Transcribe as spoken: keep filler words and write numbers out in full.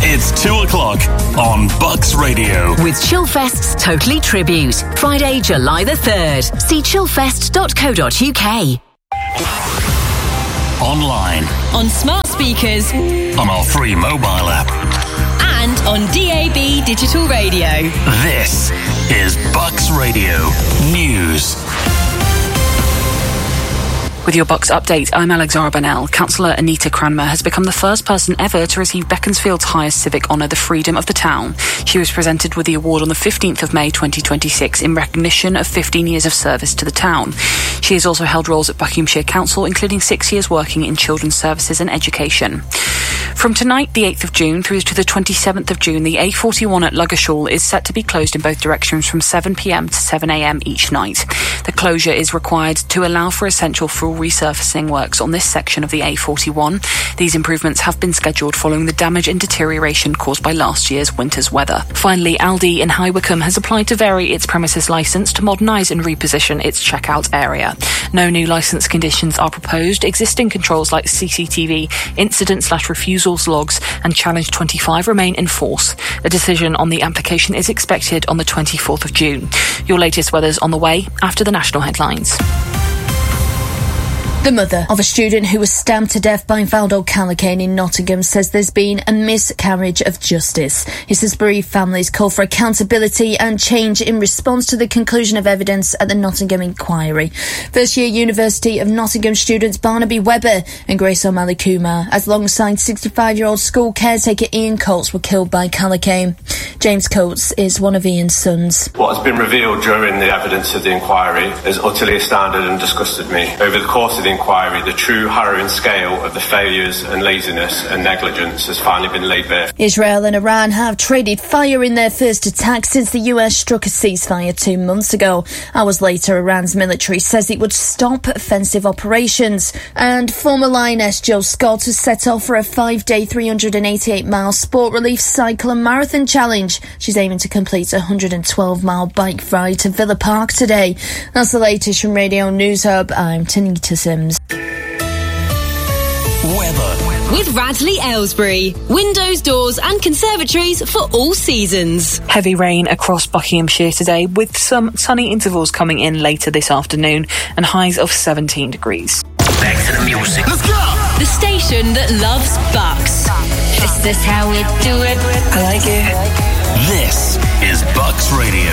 It's two o'clock on Bucks Radio. With Chillfest's Totally Tribute. Friday, July the third. See chillfest dot co dot uk. Online. On smart speakers. On our free mobile app. And on D A B digital radio. This is Bucks Radio News. With your Bucks update, I'm Alexandra Burnell. Councillor Anita Cranmer has become the first person ever to receive Beaconsfield's highest civic honour, the Freedom of the Town. She was presented with the award on the fifteenth of May twenty twenty-six in recognition of fifteen years of service to the town. She has also held roles at Buckinghamshire Council, including six years working in children's services and education. From tonight, the eighth of June, through to the twenty-seventh of June, the A forty-one at Ludgershall is set to be closed in both directions from seven p m to seven a m each night. The closure is required to allow for essential full resurfacing works on this section of the A forty-one. These improvements have been scheduled following the damage and deterioration caused by last year's winter's weather. Finally, Aldi in High Wycombe has applied to vary its premises licence to modernise and reposition its checkout area. No new licence conditions are proposed. Existing controls like C C T V, incident slash refusals logs and Challenge twenty-five remain in force. A decision on the application is expected on the twenty-fourth of June. Your latest weather's on the way after the national headlines. The mother of a student who was stabbed to death by Valdo Callaghan in Nottingham says there's been a miscarriage of justice. He says bereaved families call for accountability and change in response to the conclusion of evidence at the Nottingham inquiry. First year University of Nottingham students Barnaby Webber and Grace O'Malley Kumar, as alongside sixty-five-year-old school caretaker Ian Coates, were killed by Callaghan. James Coates is one of Ian's sons. What has been revealed during the evidence of the inquiry has utterly astounded and disgusted me. Over the course of the inquiry, the true harrowing scale of the failures and laziness and negligence has finally been laid bare. Israel and Iran have traded fire in their first attack since the U S struck a ceasefire two months ago. Hours later, Iran's military says it would stop offensive operations. And former Lioness Jo Scott has set off for a five-day, three hundred eighty-eight mile sport relief cycle and marathon challenge. She's aiming to complete a one hundred twelve mile bike ride to Villa Park today. That's the latest from Radio News Hub. I'm Tanita Sims. Weather. With Radley Aylesbury. Windows, doors and conservatories for all seasons. Heavy rain across Buckinghamshire today, with some sunny intervals coming in later this afternoon and highs of seventeen degrees. Back to the music. Let's go! The station that loves Bucks. Is this how we do it? I like it. This is Bucks Radio.